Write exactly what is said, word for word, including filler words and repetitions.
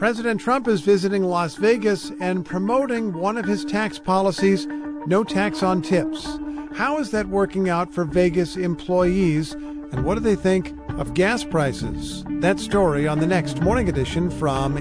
President Trump is visiting Las Vegas and promoting one of his tax policies, no tax on tips. How is that working out for Vegas employees, and what do they think of gas prices? That story on the next Morning Edition from